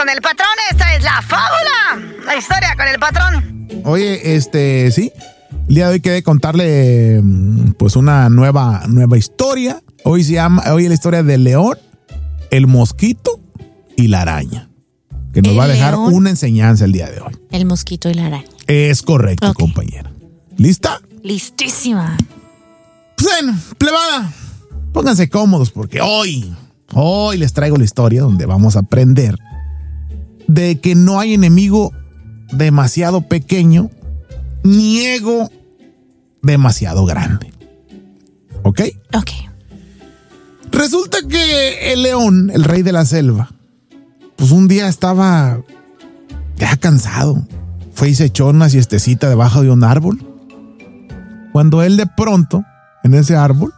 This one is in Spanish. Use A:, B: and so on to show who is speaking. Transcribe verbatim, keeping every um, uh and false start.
A: con el patrón. Esta es la fábula. La historia con el patrón.
B: Oye, este, sí. El día de hoy quedé contarle pues una nueva, nueva historia. Hoy se llama, hoy es la historia del león, el mosquito y la araña. Que nos
C: el
B: va a dejar
C: león,
B: una enseñanza el día de hoy.
C: El mosquito y la araña.
B: Es correcto,
C: okay.
B: compañera. ¿Lista?
C: Listísima.
B: Pues bueno, plebada, pónganse cómodos porque hoy, hoy les traigo la historia donde vamos a aprender de que no hay enemigo demasiado pequeño ni ego demasiado grande. ¿Ok?
C: Ok.
B: Resulta que el león, el rey de la selva, pues un día estaba ya cansado. Fue y se echó una siestecita debajo de un árbol. Cuando él de pronto, en ese árbol,